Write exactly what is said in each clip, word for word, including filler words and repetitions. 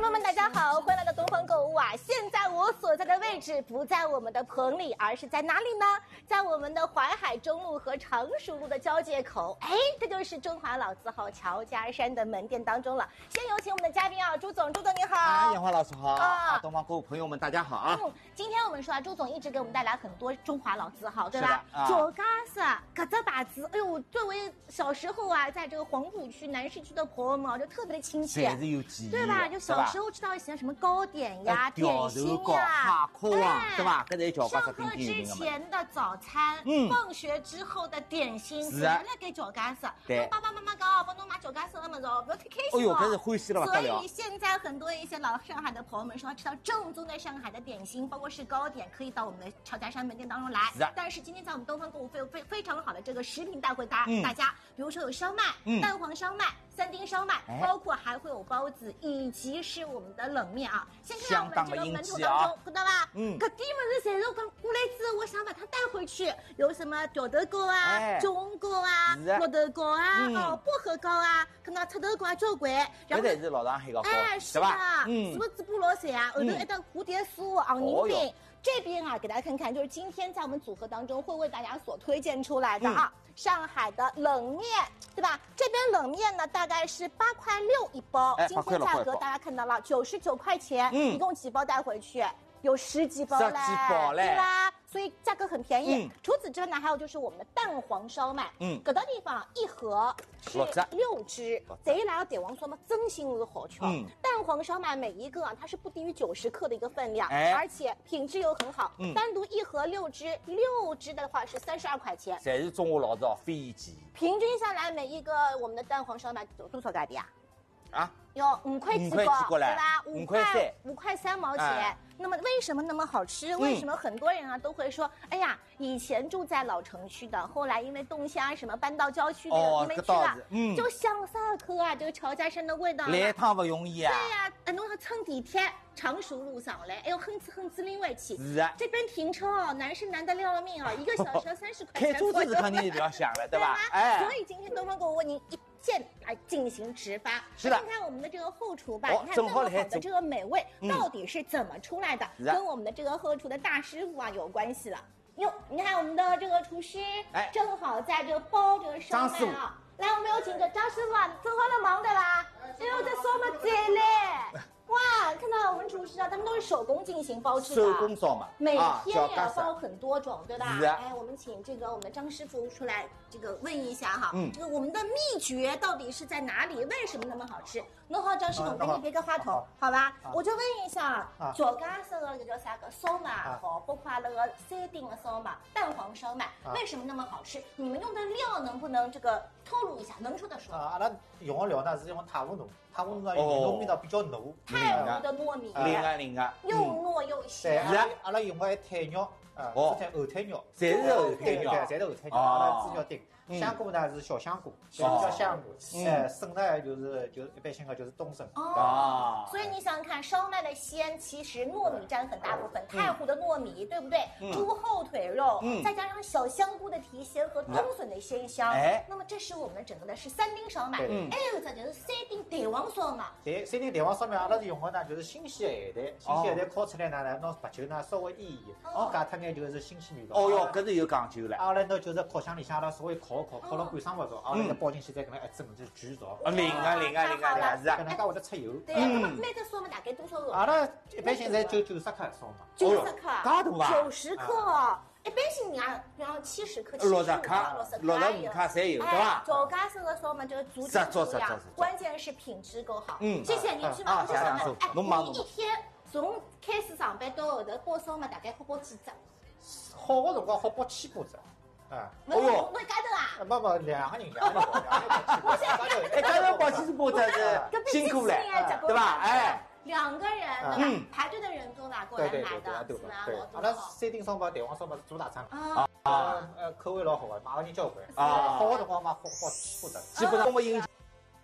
友们，大家好，欢迎来到东方购物啊！现在我所在的位置不在我们的棚里，而是在哪里呢？在我们的淮海中路和常熟路的交界口。哎，这就是中华老字号乔家山的门店当中了。先有请我们的嘉宾啊，朱总，朱总你好。 啊，烟花老师好啊！ 东方购物朋友们大家好啊！ 嗯，今天我们说啊，朱总一直给我们带来很多中华老字号，对吧？ 啊、 乔家山搿只牌子，哎呦，作为小时候啊，在这个黄浦区、南市区的朋友们就特别的亲切， 侪是有记忆， 对吧？就小时候吃到一些什么糕点呀、 呃、 点心呀、 哈克啊， 哎、 对吧？搿侪乔家上课之前的早餐， 嗯， 放学之后的点心， 是啊， 来给乔家山。 对， 爸爸妈妈讲，帮侬买乔家山的么子哦，不要太开心哦。 哎呦，搿是欢喜了不得了。 所以现在很多一些老上海的朋友们说，吃到正宗的上海的点心，包括是糕点，可以到我们的乔家山门店当中来。 是啊。 但是今天在我们东方购物非非非常好的这个食品大会大、 嗯、 大家，比如说有烧麦、嗯、蛋黄烧麦。三丁烧麦， 哎、 包括还会有包子，以及是我们的冷面啊。先看我们这个门头当中， 啊、 看到吧？ 嗯， 搿点么子侪是我讲过来之后，我想把它带回去。有什么吊头糕啊、 哎、 钟糕啊、绿豆糕啊、嗯、哦薄荷糕啊，看到赤豆糕啊交关。 搿才是老上海个好， 哎，是的，嗯，是不是嘴巴老馋啊？后头一道蝴蝶酥、昂宁饼。这边啊，给大家看看，就是今天在我们组合当中会为大家所推荐出来的啊，嗯、上海的冷面，对吧？这边冷面呢大概是八块六一包， 哎、 今天价格大家看到了，九十九块钱，嗯，一共几包带回去？有十几包嘞， 十几包嘞， 对吧？所以价格很便宜。嗯、除此之外呢，还有就是我们的蛋黄烧麦，嗯，搿道地方一盒是六只，这一来蛋黄烧麦真心是好吃。嗯，蛋黄烧麦每一个啊，它是不低于九十克的一个分量，哎、而且品质又很好。嗯，单独一盒六只，六只的话是三十二块钱。 侪是中华老字号非遗记忆。 平均下来，每一个我们的蛋黄烧麦多少价钿啊？ 啊？ 有五块几个，对吧？ 五块三， 五块三毛钱。哎、那么为什么那么好吃？为什么很多人啊都会说，哎呀，以前住在老城区的，后来因为动迁什么搬到郊区的， 哦、 你没去了， 嗯， 就想啥口啊，这个乔家山的味道。 来一趟不容易啊。 对呀、啊，哎，侬要乘地铁常熟路上来，哎呦，哼哧哼哧另外去。 是啊。 这边停车哦，难是难得要命啊，一个小时要三十块钱。 开车子肯定也不要想了，对吧？ 哎，所以今天东方购物为您一键来进行直发。 是的。 看看我们的这个后厨吧， 哦、 你看这么好的这个美味到底是怎么出来的？嗯、跟我们的这个后厨的大师傅啊有关系了。哟，你看我们的这个厨师，哎，正好在这个包这个烧麦啊。来，我们有请这张师傅啊，正好来忙对吧？哎呦，这烧麦再来！哇，看到我们厨师啊，他们都是手工进行包制的， 手工烧麦， 每天也要包很多种，对吧？ 是啊。 哎，我们请这个我们的张师傅出来，这个问一下哈，嗯，这个我们的秘诀到底是在哪里？为什么那么好吃？侬好，张师傅，给你别个话筒，好吧？我就问一下，乔家山的这叫啥个烧麦好，包括那个三丁的烧麦、蛋黄烧麦，为什么那么好吃？你们用的料能不能这个透露一下？能说的说。 啊，阿拉用的料呢是用太湖糯，太湖糯糯米呢比较糯。 太湖的糯米， 灵啊灵啊， 又糯又香。 是啊，阿拉用的胎肉啊，是胎后胎肉， 侪是后胎肉， 侪是后胎肉，阿拉猪肉丁。香菇呢是小香菇，比较香菇。哎，笋呢就是就是一般性的就是冬笋。 哦，所以你想想看，烧麦的鲜其实糯米占很大部分，太湖的糯米对不对？猪后腿肉，再加上小香菇的提鲜和冬笋的鲜香。哎，那么这是我们的整个的是三丁烧麦，还有这就是三丁蛋黄烧麦。 对，三丁蛋黄烧麦阿拉是用的呢就是新鲜的海带，新鲜海带烤出来呢，拿白酒呢稍微腌一腌，哦，加脱眼就是新鲜味道。 哦哟，搿是有讲究了。 阿拉呢就是烤箱里向阿拉稍微烤烤，烤了半生勿熟，阿拉再包进去再搿能一蒸就是焗熟。 啊，灵啊灵啊灵啊，是啊， 搿能介会得出油。 对，那么每个烧麦大概多少个？ 阿拉一般性才九九十克烧麦。 九十克， 介大啊？ 九十克。一般性人家比方七十克、七十六十克、六十五克侪有，对吧？ 乔家山的烧麦就是足质不一样，关键是品质够好。嗯，谢谢你去嘛，不是烧麦。哎，你一天从开始上班到后头包烧麦，大概好包几只？ 好的辰光好包千把只。啊！ 哦哟，侬一家头啊？ 不不，两个人，两个人包，两个人包七把只。 一家头包七把只是辛苦了，对吧？哎。 两个人，嗯，排队的人多拿过来买的，是吧？ 阿拉三丁烧麦、蛋黄烧麦是主打餐啊，呃，口味老好的，买个人交关啊。好的辰光嘛，好好七把只， 基本上我们引。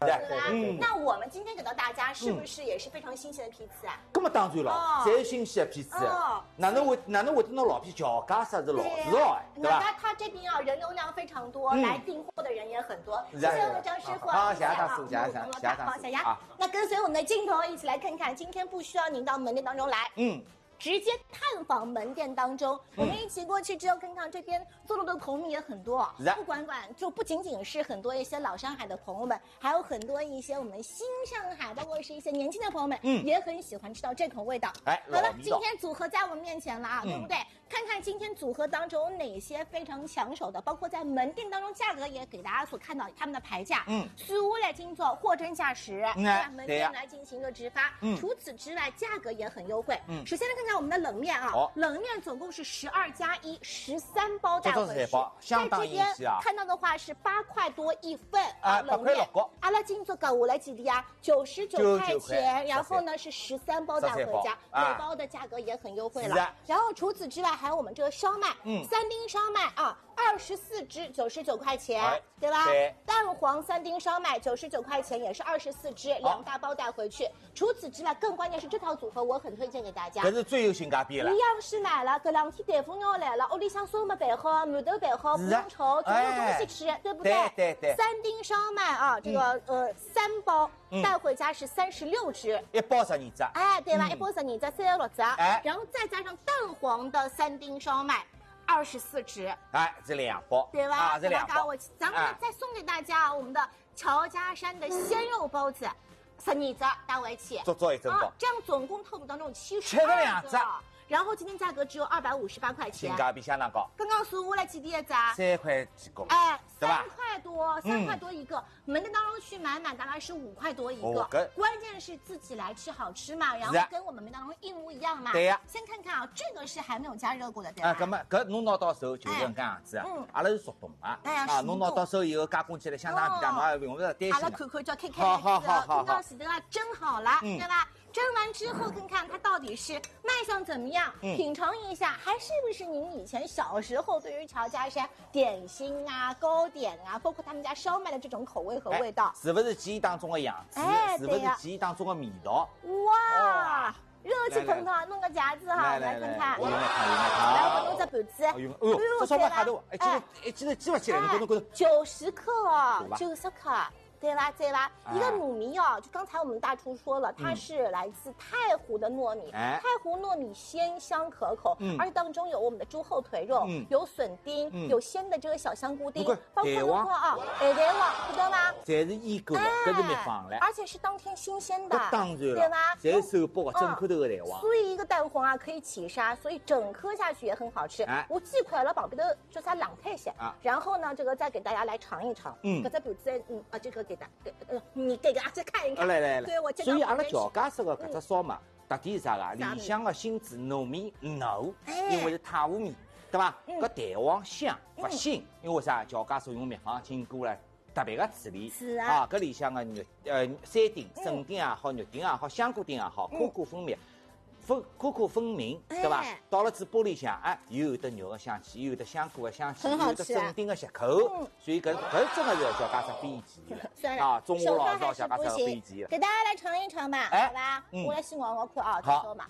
对吧？嗯。那我们今天给到大家，是不是也是非常新鲜的批次啊？ 那么当然了，侪新鲜的批次。哦。哪能会哪能会得拿老批乔家沙是老字号哎，对吧？ 那他这边啊人流量非常多，来订货的人也很多。谢谢我们张师傅。 好，谢谢大师，谢谢谢谢大师。 好，小杨。那跟随我们的镜头一起来看看，今天不需要您到门店当中来。嗯。直接探访门店当中，嗯、我们一起过去之后，看看这边做路的朋友们也很多。不管管，就不仅仅是很多一些老上海的朋友们，还有很多一些我们新上海，包括是一些年轻的朋友们，嗯，也很喜欢吃到这口味道。哎，好了，今天组合在我们面前了啊，嗯、对不对？看看今天组合当中有哪些非常抢手的，包括在门店当中价格也给大家所看到他们的牌价。嗯，苏屋来今做货真价实，在门店来进行一个直发。嗯，除此之外，价格也很优惠。嗯，首先来看看我们的冷面啊，哦、冷面总共是十二加一，十三包带回去。 相当义气啊！看到的话是八块多一份啊，冷面。阿拉今做购物来几滴啊？九十九块钱，然后呢是十三包带回家，每包的价格也很优惠了。然后除此之外，还有我们这个烧麦，嗯，三丁烧麦啊，二十四只九十九块钱，哎、对吧？对。蛋黄三丁烧麦九十九块钱，也是二十四只，两大包带回去。除此之外，更关键是这套组合我很推荐给大家， 这是最有性价比了。 李样是买了，搿两天台风要来了，屋里向烧麦备好，馒头备好，不用愁，总有东西吃，对不对？ 对对对。 三丁烧麦啊，这个呃三包带回家是三十六只， 一包十二只。 哎，对吧？一包十二只，三十六只。哎，然后再加上蛋黄的三丁烧麦。二十四只， 哎，这两包， 对吧？ 啊，这两包， 我咱们再送给大家我们的乔家山的鲜肉包子，十二只带回去， 做做一整包， 这样总共套组当中七十二个。然后今天价格只有二百五十八块钱， 性价比相当高。 刚刚说我来几滴一只？ 三块几个， 哎，三块多，三块多一个。门店当中去买买大概是五块多一个。关键是自己来吃好吃嘛，然后跟我们门店当中一模一样嘛。 对呀。 先看看啊，这个是还没有加热过的，对吧？ 啊，搿么搿侬拿到手就是搿样子，嗯，阿拉是速冻啊，啊，侬拿到手以后加工起来相当便当，侬也不用担心。 阿拉看看叫开开好好好好， 看到前头啊蒸好了，对吧？蒸完之后，看看它到底是卖相怎么样，嗯、品尝一下，还是不是您以前小时候对于乔家山点心啊、糕点啊，包括他们家烧麦的这种口味和味道， 哎、是不是记忆当中的样子？ 哎， 是不是记忆当中的味道？ 哇！哦热气腾腾，弄个夹子哈，来看看。 我用来看，用来看。 来，我弄只盘子。 哎呦，哎呦，这烧麦哈头，哎，记得，哎，记得记不起来？你看，你看。 九十克哦，九十克。对吧？对吧？一个糯米哦，就刚才我们大厨说了，它是来自太湖的糯米，太湖糯米鲜香可口，而且当中有我们的猪后腿肉，有笋丁，有鲜的这个小香菇丁，包括包括啊，海带王，知道吗？ 侪是腌过的，搿是秘方嘞， 而且是当天新鲜的， 当然了， 对吧？ 侪手剥的，整颗头的蛋黄， 所以一个蛋黄啊可以起沙，所以整颗下去也很好吃。我记快了，宝贝的就它冷太些，然后呢，这个再给大家来尝一尝，嗯，搿只盘子，嗯啊，这个给大，呃。你给个阿姐看一看， 来来来， 对我所以阿拉乔家式的搿只烧麦特点是啥个？里向的芯子糯米糯，因为是太湖米，对吧？搿蛋黄香勿腥，因为啥？乔家所用秘方经过了特别的处理， 是啊， 搿里向的肉呃山丁、笋丁也好，肉丁也好，香菇丁也好，颗颗分明。分颗颗分明，对吧？到了嘴巴里向，哎，又有得肉的香气，又有得香菇的香气，又有得笋丁的吸口，所以搿搿真的是小家常必极的啊！中华老少小家常必极的。 给大家来尝一尝吧，好吧？我来先咬咬看啊，再说嘛。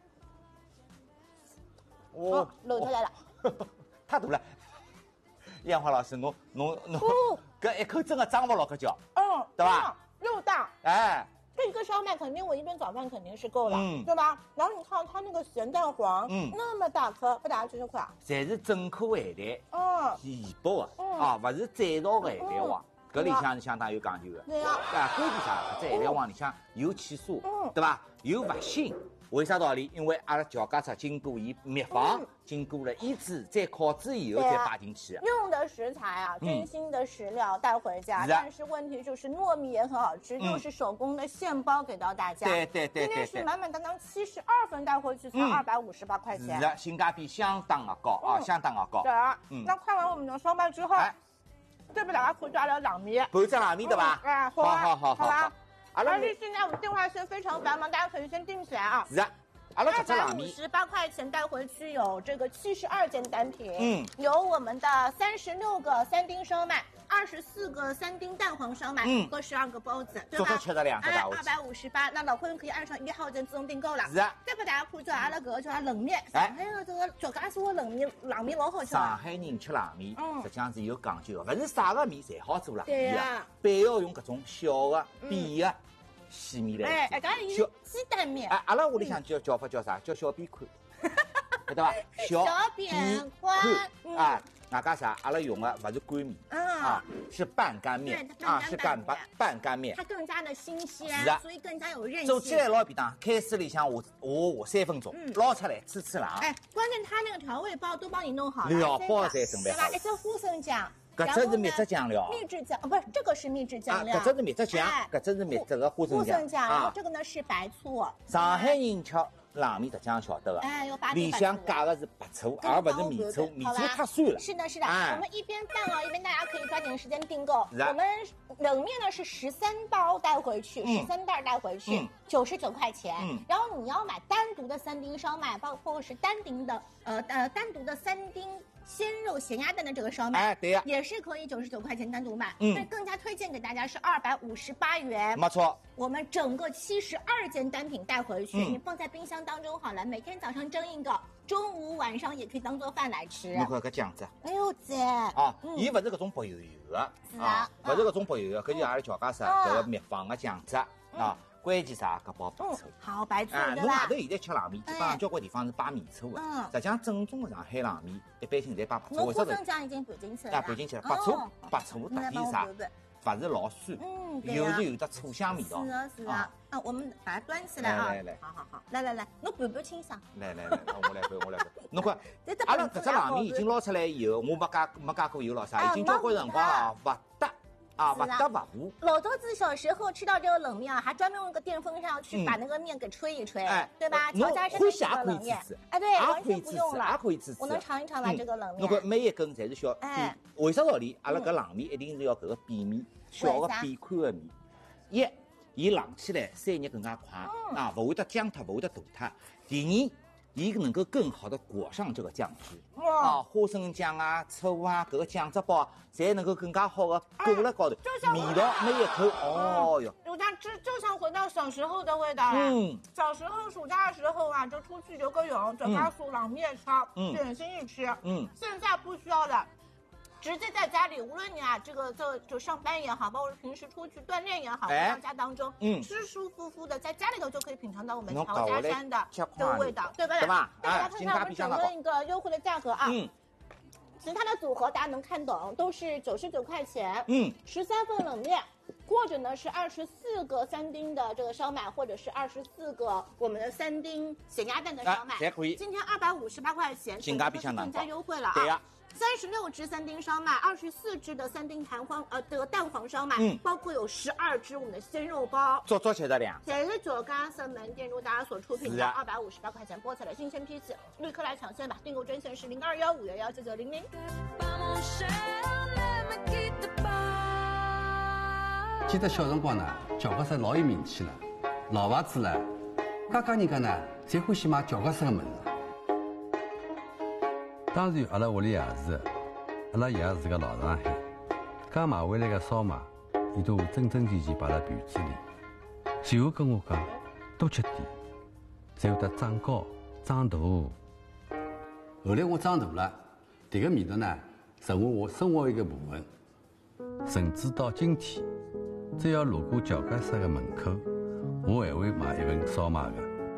哦，露出来了， 太大了。杨华老师，侬侬侬，搿一口真的张不牢搿叫， 嗯， 对吧？ 肉大， 哎。 这个烧麦肯定我一顿早饭肯定是够了，嗯、对吧？然后你看它那个咸蛋黄，嗯，那么大颗，给大家吃吃看。 侪是整颗海带，嗯，现剥的，嗯、啊，不是再造的海带黄，搿、嗯、里向是相当有讲究的。 对呀、啊。 啊，关键啥？搿只海带黄里向有气素，嗯，对吧？有勿腥。为啥道理？因为阿拉乔家茶经过伊秘方，嗯、经过了腌制，再烤制以后再摆进去。 用的食材啊，真心的食料带回家，嗯、但是问题就是糯米也很好吃，嗯、又是手工的现包给到大家。 对对对对对。 今天是满满当当七十二份带回去才二百五十八块钱。 是的，性价比相当的高啊，相当的高。 对啊，嗯。那看完我们的烧麦之后，再给大家可抓了冷面。 不是这冷面对吧？ 哎， 好好好好好。 而且现在我们电话线非常繁忙，大家可以先定起来啊。 是的。阿拉这只冷面五十八块钱带回去有这个七十二件单品，嗯，有我们的三十六个三丁烧麦， 二十四个三丁蛋黄烧麦和十二个包子，对吧？ 足足七十两个大二百五十八。那老朋友可以按上一号键自动订购了。 是啊。 再给大家看叫阿拉搿个叫啥冷面，上海的这个脚家说冷面，冷面老好吃。 上海人吃冷面，实际上是有讲究的，勿是啥个面侪好做冷面啊，必要用搿种小的、扁的细面来做。哎，搿是鸡蛋面。 哎，阿拉屋里向叫叫法叫啥？叫小扁宽，晓得伐？ 小扁宽啊。外加啥？阿拉用的不是干面，啊，是半干面，啊，是干半半干面， 它更加的新鲜， 是啊， 所以更加有韧性。 做起来老便当，开水里向下下下三分钟，捞出来吃吃冷。 哎，关键它那个调味包都帮你弄好了， 料包侪准备好了。 一只花生酱， 搿只是秘制酱料， 秘制酱，不是这个是秘制酱料， 搿只是秘制酱，搿只是秘制的花生酱，然后这个呢是白醋。 上海人吃冷面实际上晓得的， 哎，有八里向加的是白醋，而不是米醋，米醋太酸了。 是的，是的。我们一边办啊，一边大家可以抓紧时间订购。我们冷面呢是十三包带回去，十三袋带回去，九十九块钱。然后你要买单独的三丁烧麦，包括是单丁的呃呃单独的三丁鲜肉咸鸭蛋的这个烧麦， 哎，对呀， 也是可以九十九块钱单独买。嗯，但更加推荐给大家是二百五十八元。 没错。 我们整个七十二件单品带回去，你放在冰箱当中好了，每天早上蒸一个，中午晚上也可以当做饭来吃。 你看搿酱子， 哎呦姐， 啊，伊勿是搿种薄油油的，啊，勿是搿种薄油油，搿就是阿拉乔家啥搿个秘方的酱汁啊。关键啥？搿包白醋。 好白醋，对吧？ 侬外头现在吃冷面，基本上交关地方是摆米醋的。嗯。实际上正宗的上海冷面，一般性侪摆白醋。 侬花生酱已经拌进去了。啊， 拌进去了。白醋，白醋特点啥？勿是老酸， 嗯， 有是有的醋香味道。 是的，是的。啊，我们把它端起来啊。 来来， 好好好，来来来，侬拌拌清爽。 来来来，我来拌，我来拌。侬看，阿拉搿只冷面已经捞出来以后，我没加没加过油咯啥，已经交关辰光啊，勿得。啊，不得不糊。 老头子小时候吃到这个冷面啊，还专门用个电风扇去把那个面给吹一吹，对吧？乔家是这个冷面，哎，对，完全不用了， 也可以自制。 我能尝一尝吗？这个冷面。 侬看每一根侪是小，哎，为啥道理？阿拉搿冷面一定是要搿个扁面，小个扁宽个面。一，伊冷起来散热更加快，啊，勿会得僵脱，勿会得大脱。第二，伊能够更好的裹上这个酱汁，啊，花生酱啊、醋啊，搿个酱汁包侪能够更加好的裹辣高头，味道每一口，哦哟， 有家吃就像回到小时候的味道了。嗯，小时候暑假的时候啊，就出去游个泳，就把薯冷面吃，点心一吃。嗯，现在不需要了。直接在家里，无论你啊这个这就上班也好，包括平时出去锻炼也好，回到家当中，嗯，舒舒服服的在家里头就可以品尝到我们乔家山的这个味道，对吧？ 对吧？ 大家看看我们整个一个优惠的价格啊，嗯，其他的组合大家能看懂，都是九十九块钱，嗯，十三份冷面。或者呢是二十四个三丁的这个烧麦，或者是二十四个我们的三丁咸鸭蛋的烧麦， 也可以。 今天二百五十八块钱， 性价比相当更加优惠了啊！ 对呀。 三十六只三丁烧麦，二十四只的三丁弹簧呃这个蛋黄烧麦，嗯，包括有十二只我们的鲜肉包， 足足七十两。 侪是乔家生门店如大家所出品的，二百五十八块钱菠菜的新鲜批次，立刻来抢先吧！订购专线是零二幺五幺幺九九零零。 记得小辰光呢，乔家山老有名气了，老牌子了，家家人家呢侪欢喜买乔家山的物事。当然，阿拉屋里也是，阿拉爷是个老上海，刚买回来个烧麦，伊都整整齐齐摆辣盘子里，随后跟我讲，多吃点，才会得长高长大。后来我长大了，这个味道呢，成为我生活一个部分，甚至到今天。只要路过乔家山的门口，我还会买一份烧麦的。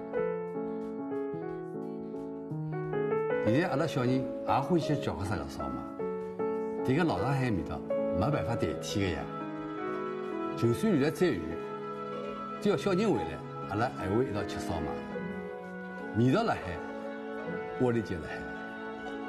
现在阿拉小人也欢喜乔家山的烧麦，这个老上海味道没办法代替的呀。就算离得再远，只要小人回来，阿拉还会一道吃烧麦。味道辣海，窝里就辣海。